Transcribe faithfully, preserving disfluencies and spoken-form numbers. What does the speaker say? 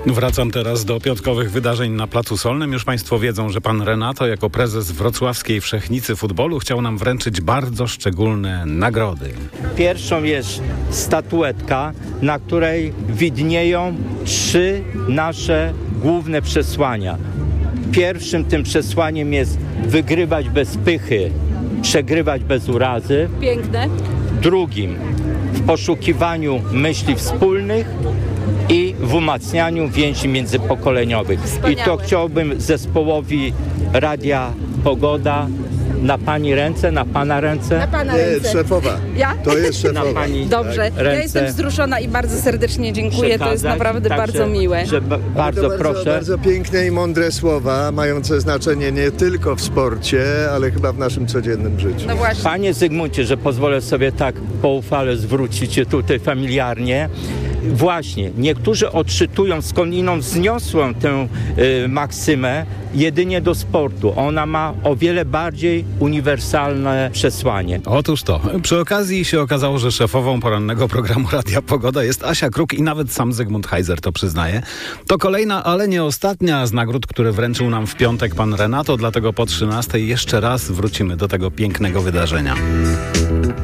Wracam teraz do piątkowych wydarzeń na Placu Solnym. Już Państwo wiedzą, że pan Renato jako prezes wrocławskiej Wszechnicy Futbolu chciał nam wręczyć bardzo szczególne nagrody. Pierwszą jest statuetka, na której widnieją trzy nasze główne przesłania. Pierwszym tym przesłaniem jest wygrywać bez pychy, przegrywać bez urazy. Piękne. Drugim w poszukiwaniu myśli wspólnych i w umacnianiu więzi międzypokoleniowych. Wspaniałe. I to chciałbym zespołowi Radia Pogoda na pani ręce, na pana ręce. Na pana Nie, ręce. szefowa. Ja? To jest Na szefowa. pani Dobrze, ja ręce jestem wzruszona i bardzo serdecznie dziękuję, to jest przekazać. naprawdę Także, bardzo miłe. Że ba- bardzo to bardzo, proszę. bardzo piękne i mądre słowa, mające znaczenie nie tylko w sporcie, ale chyba w naszym codziennym życiu. No właśnie. Panie Zygmuncie, że pozwolę sobie tak po uchwale zwrócić się tutaj familiarnie. Właśnie, niektórzy odczytują skądinąd zniosłem tę y, maksymę jedynie do sportu. Ona ma o wiele bardziej uniwersalne przesłanie. Otóż to. Przy okazji się okazało, że szefową porannego programu Radia Pogoda jest Asia Kruk i nawet sam Zygmunt Heiser to przyznaje. To kolejna, ale nie ostatnia z nagród, które wręczył nam w piątek pan Renato, dlatego po trzynastej jeszcze raz wrócimy do tego pięknego wydarzenia.